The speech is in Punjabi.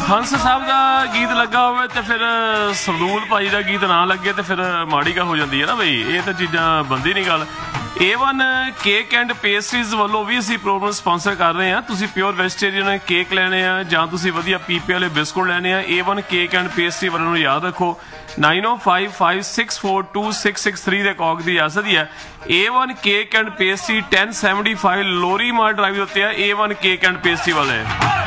ਹੰਸ ਸਾਹਿਬ ਦਾ ਗੀਤ ਲੱਗਾ ਹੋਵੇ ਤੇ ਫਿਰ ਸਰਦੂਲ ਭਾਈ ਦਾ ਗੀਤ ਨਾ ਲੱਗੇ ਤੇ ਫਿਰ ਮਾੜੀ ਗੱਲ ਹੋ ਜਾਂਦੀ ਹੈ ਨਾ ਬਈ। ਇਹ ਤਾਂ ਚੀਜ਼ਾਂ ਬੰਦੀ ਨਹੀਂ ਗੱਲ। A1 ਕੇਕ ਐਂਡ ਪੇਸਟਰੀਜ਼ ਵੱਲੋਂ ਵੀ ਅਸੀਂ ਪ੍ਰੋਗਰਾਮ ਸਪਾਂਸਰ ਕਰ ਰਹੇ ਹਾਂ। ਤੁਸੀਂ ਪਿਓਰ ਵੈਜੀਟੇਰੀਅਨ ਕੇਕ ਲੈਣੇ ਆ ਜਾਂ ਤੁਸੀਂ ਵਧੀਆ ਪੀਪੇ ਵਾਲੇ ਬਿਸਕੁਟ ਲੈਣੇ ਆ, A1 ਕੇਕ ਐਂਡ ਪੇਸਟਰੀ ਵਾਲਿਆਂ ਨੂੰ ਯਾਦ ਰੱਖੋ 9055642663 ਦੇ ਕੌਕ ਦੀ ਇਜਾਜ਼ਤ ਹੀ ਹੈ। A1 cake and pastry 1075 ਲੋਰੀਮਾਰ drive ਦੇ ਉੱਤੇ ਆ A1 ਕੇਕ ਐਂਡ ਪੇਸਟਰੀ ਵਾਲੇ।